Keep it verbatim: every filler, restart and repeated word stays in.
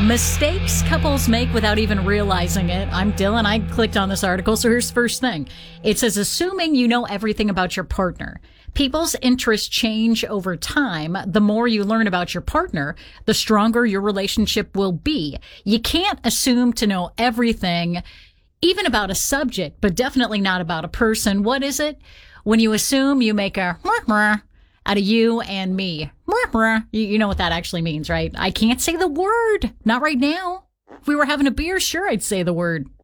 Mistakes couples make without even realizing it. I'm Dylan. I clicked on this article, so here's the first thing. It says, assuming you know everything about your partner. People's interests change over time. The more you learn about your partner, the stronger your relationship will be. You can't assume to know everything, even about a subject, but definitely not about a person. What is it? When you assume, you make a out of you and me. You, you know what that actually means, right? I can't say the word. Not right now. If we were having a beer, sure, I'd say the word.